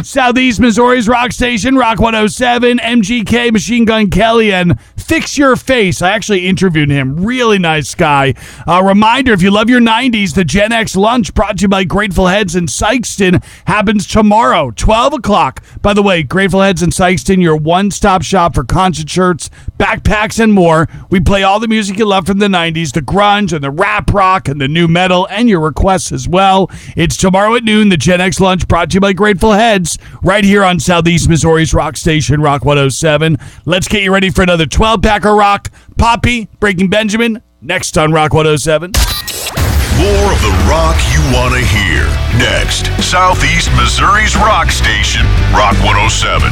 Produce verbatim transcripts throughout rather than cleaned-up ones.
Southeast Missouri's rock station, Rock one oh seven, M G K, Machine Gun Kelly, and Fix Your Face. I actually interviewed him. Really nice guy. A reminder, if you love your nineties, the Gen X Lunch, brought to you by Grateful Heads in Sykeston, happens tomorrow, twelve o'clock. By the way, Grateful Heads in Sykeston, your one-stop shop for concert shirts, backpacks, and more. We play all the music you love from the nineties, the grunge and the rap rock and the new metal, and your requests as well. It's tomorrow at noon, the Gen X Lunch, brought to you by Grateful Heads, right here on Southeast Missouri's rock station, Rock one oh seven. Let's get you ready for another twelve-pack of rock. Poppy, Breaking Benjamin, next on Rock one oh seven. More of the rock you want to hear. Next, Southeast Missouri's rock station, Rock one oh seven.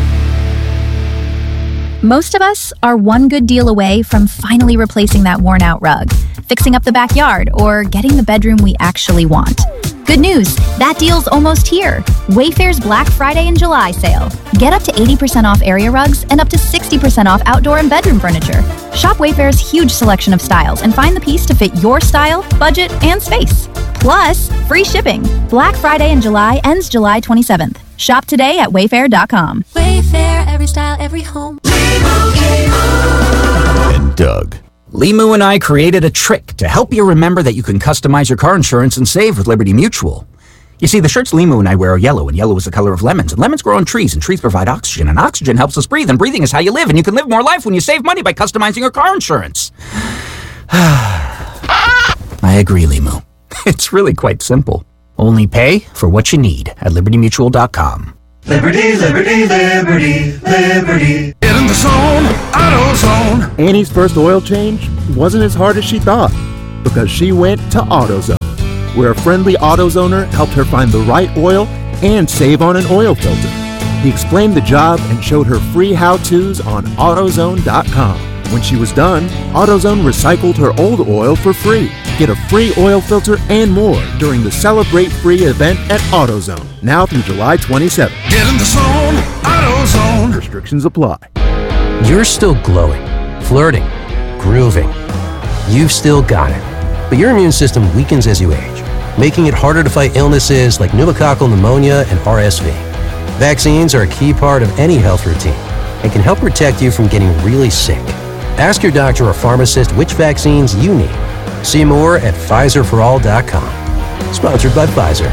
Most of us are one good deal away from finally replacing that worn-out rug, fixing up the backyard, or getting the bedroom we actually want. Good news, that deal's almost here. Wayfair's Black Friday and July sale. Get up to eighty percent off area rugs and up to sixty percent off outdoor and bedroom furniture. Shop Wayfair's huge selection of styles and find the piece to fit your style, budget, and space. Plus, free shipping. Black Friday in July ends July twenty-seventh. Shop today at wayfair dot com. Wayfair, every style, every home. And Doug. Limu and I created a trick to help you remember that you can customize your car insurance and save with Liberty Mutual. You see, the shirts Limu and I wear are yellow, and yellow is the color of lemons, and lemons grow on trees, and trees provide oxygen, and oxygen helps us breathe, and breathing is how you live, and you can live more life when you save money by customizing your car insurance. I agree, Limu. It's really quite simple. Only pay for what you need at liberty mutual dot com. Liberty, liberty, liberty, liberty. Get in the zone, AutoZone. Annie's first oil change wasn't as hard as she thought because she went to AutoZone, where a friendly AutoZoner helped her find the right oil and save on an oil filter. He explained the job and showed her free how-tos on AutoZone dot com. When she was done, AutoZone recycled her old oil for free. Get a free oil filter and more during the Celebrate Free event at AutoZone, now through July twenty-seventh. Get in the zone, AutoZone. Restrictions apply. You're still glowing, flirting, grooving. You've still got it. But your immune system weakens as you age, making it harder to fight illnesses like pneumococcal pneumonia and R S V. Vaccines are a key part of any health routine and can help protect you from getting really sick. Ask your doctor or pharmacist which vaccines you need. See more at Pfizer for all dot com. Sponsored by Pfizer.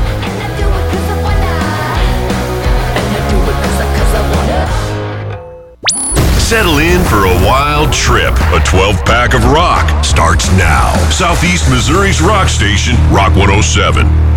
Settle in for a wild trip. A twelve-pack of rock starts now. Southeast Missouri's rock station, Rock one oh seven.